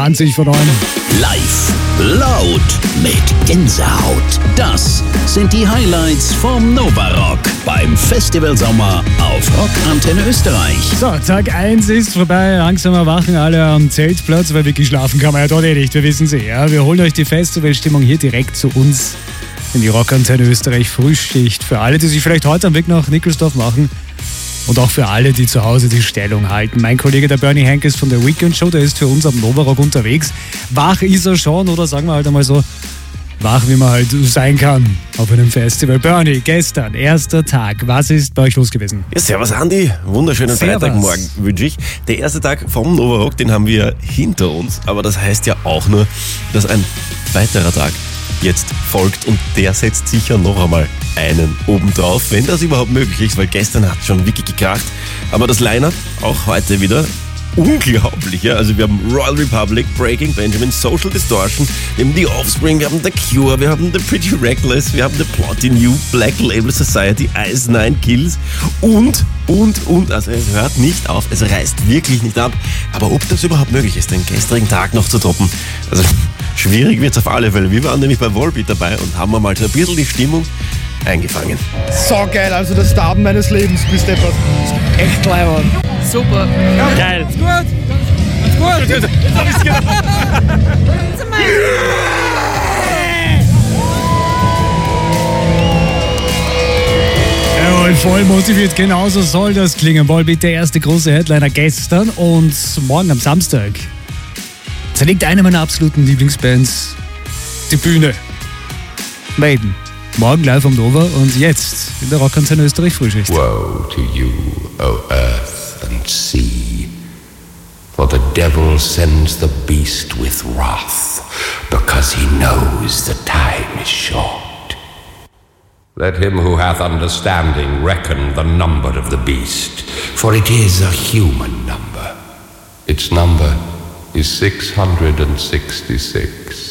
20 von 9. Live, laut, mit Gänsehaut. Das sind die Highlights vom Nova Rock beim Festival Sommer auf Rock Antenne Österreich. So, Tag 1 ist vorbei. Langsam erwachen alle am Zeltplatz, weil wirklich schlafen kann man ja dort nicht. Wir wissen sie, ja. Wir holen euch die Festivalstimmung hier direkt zu uns in die Rock Antenne Österreich Frühschicht. Für alle, die sich vielleicht heute am Weg nach Nickelsdorf machen. Und auch für alle, die zu Hause die Stellung halten. Mein Kollege, der Bernie Henkes von der Weekend Show, der ist für uns am Nova Rock unterwegs. Wach ist er schon, oder sagen wir halt einmal so, wach wie man halt sein kann auf einem Festival. Bernie, gestern, erster Tag. Was ist bei euch los gewesen? Ja, servus Andi, wunderschönen Freitagmorgen wünsche ich. Der erste Tag vom Nova Rock, den haben wir hinter uns. Aber das heißt ja auch nur, dass ein weiterer Tag jetzt folgt und der setzt sicher noch einmal einen obendrauf, wenn das überhaupt möglich ist, weil gestern hat es schon wirklich gekracht. Aber das Line-Up auch heute wieder unglaublich, ja. Also wir haben Royal Republic, Breaking Benjamin, Social Distortion, wir haben The Offspring, wir haben The Cure, wir haben The Pretty Reckless, wir haben The Plot in You, Black Label Society, Ice Nine Kills und. Also es hört nicht auf, es reißt wirklich nicht ab. Aber ob das überhaupt möglich ist, den gestrigen Tag noch zu toppen, also schwierig wird es auf alle Fälle. Wir waren nämlich bei Volbeat dabei und haben mal so ein bisschen die Stimmung eingefangen. So geil, also das Starten meines Lebens, bis deppert. Echt leibend. Super. Ja, geil. Ist gut. Ist gut. Jetzt hab ich's gedacht. Jawohl, voll motiviert, genauso soll das klingen. Volbeat, der erste große Headliner gestern und morgen am Samstag zerlegt eine meiner absoluten Lieblingsbands die Bühne. Maiden. Morgen live am Nova und jetzt in der Rock Antenne Österreich Frühschicht. Woe to you, O earth and sea, for the devil sends the beast with wrath, because he knows the time is short. Let him who hath understanding reckon the number of the beast, for it is a human number. Its number is 666.